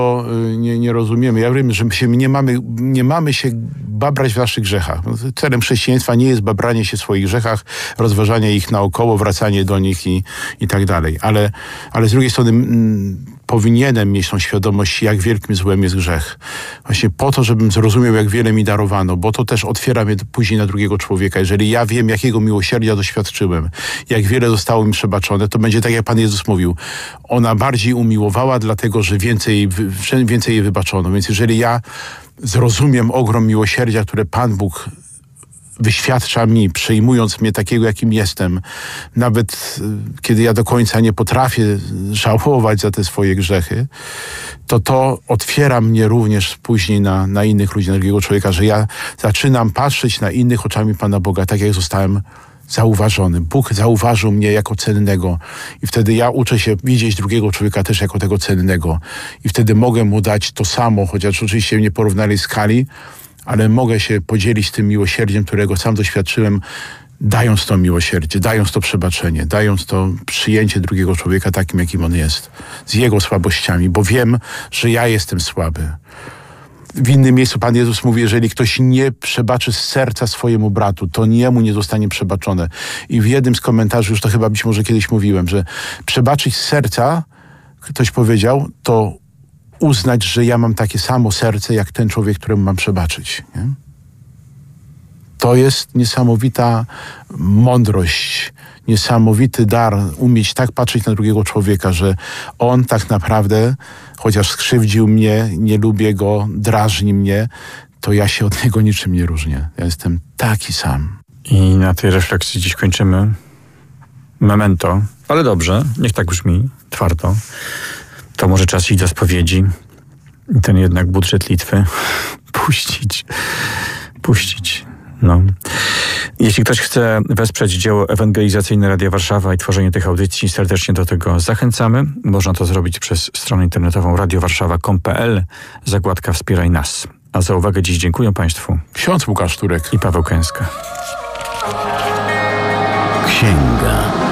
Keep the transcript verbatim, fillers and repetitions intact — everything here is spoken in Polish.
Nie, nie rozumiemy. Ja wiem, że my się nie mamy, nie mamy się babrać w naszych grzechach. Celem chrześcijaństwa nie jest babranie się w swoich grzechach, rozważanie ich naokoło, wracanie do nich i, i tak dalej. Ale, ale z drugiej strony mm, powinienem mieć tą świadomość, jak wielkim złem jest grzech. Właśnie po to, żebym zrozumiał, jak wiele mi darowano, bo to też otwiera mnie później na drugiego człowieka. Jeżeli ja wiem, jakiego miłosierdzia doświadczyłem, jak wiele zostało mi przebaczone, to będzie tak, jak Pan Jezus mówił. Ona bardziej umiłowała, dlatego, że więcej, więcej jej wybaczono. Więc jeżeli ja zrozumiem ogrom miłosierdzia, które Pan Bóg wyświadcza mi, przyjmując mnie takiego, jakim jestem, nawet kiedy ja do końca nie potrafię żałować za te swoje grzechy, to to otwiera mnie również później na, na innych ludzi, na drugiego człowieka, że ja zaczynam patrzeć na innych oczami Pana Boga, tak jak zostałem zauważony. Bóg zauważył mnie jako cennego i wtedy ja uczę się widzieć drugiego człowieka też jako tego cennego i wtedy mogę mu dać to samo, chociaż oczywiście w nieporównalnej skali, ale mogę się podzielić tym miłosierdziem, którego sam doświadczyłem, dając to miłosierdzie, dając to przebaczenie, dając to przyjęcie drugiego człowieka takim, jakim on jest, z jego słabościami, bo wiem, że ja jestem słaby. W innym miejscu Pan Jezus mówi, jeżeli ktoś nie przebaczy z serca swojemu bratu, to niemu nie zostanie przebaczone. I w jednym z komentarzy, już to chyba być może kiedyś mówiłem, że przebaczyć z serca, ktoś powiedział, to uznać, że ja mam takie samo serce, jak ten człowiek, któremu mam przebaczyć. Nie? To jest niesamowita mądrość, niesamowity dar, umieć tak patrzeć na drugiego człowieka, że on tak naprawdę, chociaż skrzywdził mnie, nie lubię go, drażni mnie, to ja się od niego niczym nie różnię. Ja jestem taki sam. I na tej refleksji dziś kończymy. Memento. Ale dobrze, niech tak brzmi, twardo. To może czas iść do spowiedzi i ten jednak budżet Litwy puścić. Puścić. No. Jeśli ktoś chce wesprzeć dzieło ewangelizacyjne Radia Warszawa i tworzenie tych audycji, serdecznie do tego zachęcamy. Można to zrobić przez stronę internetową radiowarszawa kropka com kropka pe el, zakładka Wspieraj nas. A za uwagę dziś dziękuję Państwu. Ksiądz Łukasz Turek i Paweł Kęska. Księga.